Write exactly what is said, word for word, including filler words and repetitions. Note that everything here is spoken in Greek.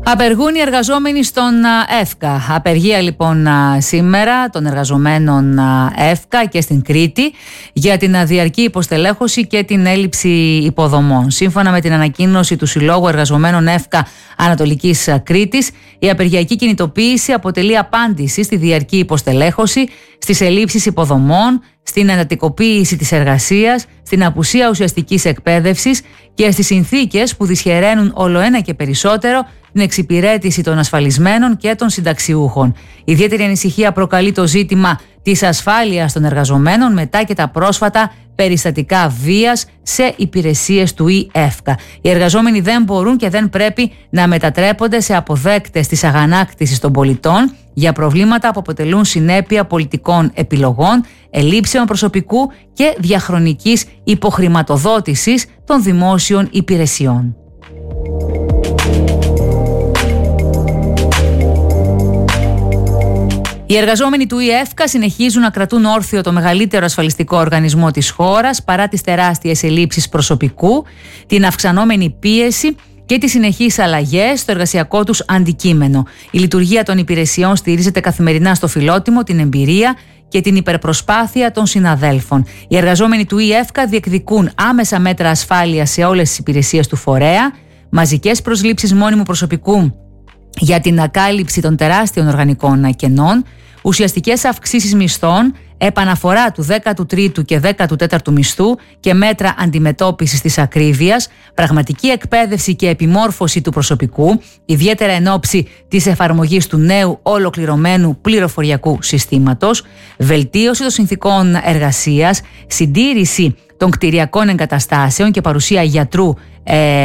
Απεργούν οι εργαζόμενοι στον ΕΦΚΑ. Απεργία λοιπόν σήμερα των εργαζομένων ΕΦΚΑ και στην Κρήτη για την αδιαρκή υποστελέχωση και την έλλειψη υποδομών. Σύμφωνα με την ανακοίνωση του Συλλόγου Εργαζομένων ΕΦΚΑ Ανατολικής Κρήτης, η απεργιακή κινητοποίηση αποτελεί απάντηση στη διαρκή υποστελέχωση, στις ελλείψεις υποδομών, στην εντατικοποίηση της εργασίας, στην απουσία ουσιαστικής εκπαίδευσης και στις συνθήκες που δυσχεραίνουν ολοένα και περισσότερο την εξυπηρέτηση των ασφαλισμένων και των συνταξιούχων. Ιδιαίτερη ανησυχία προκαλεί το ζήτημα της ασφάλειας των εργαζομένων μετά και τα πρόσφατα περιστατικά βίας σε υπηρεσίες του ΕΦΚΑ. Οι εργαζόμενοι δεν μπορούν και δεν πρέπει να μετατρέπονται σε αποδέκτες της αγανάκτησης των πολιτών για προβλήματα που αποτελούν συνέπεια πολιτικών επιλογών, ελλείψεων προσωπικού και διαχρονικής υποχρηματοδότησης των δημόσιων υπηρεσιών. Οι εργαζόμενοι του ΕΦΚΑ συνεχίζουν να κρατούν όρθιο το μεγαλύτερο ασφαλιστικό οργανισμό της χώρας παρά τις τεράστιες ελλείψεις προσωπικού, την αυξανόμενη πίεση και τις συνεχείς αλλαγές στο εργασιακό τους αντικείμενο. Η λειτουργία των υπηρεσιών στηρίζεται καθημερινά στο φιλότιμο, την εμπειρία και την υπερπροσπάθεια των συναδέλφων. Οι εργαζόμενοι του ΕΦΚΑ διεκδικούν άμεσα μέτρα ασφάλειας σε όλες τις υπηρεσίες του φορέα, μαζικές προσλήψεις μόνιμου προσωπικού για την ακάλυψη των τεράστιων οργανικών κενών, ουσιαστικές αυξήσεις μισθών, επαναφορά του δέκατου τρίτου και δέκατου τέταρτου μισθού και μέτρα αντιμετώπισης της ακρίβειας, πραγματική εκπαίδευση και επιμόρφωση του προσωπικού, ιδιαίτερα εν ώψη της εφαρμογής του νέου ολοκληρωμένου πληροφοριακού συστήματος, βελτίωση των συνθηκών εργασίας, συντήρηση των κτηριακών εγκαταστάσεων και παρουσία γιατρού ε,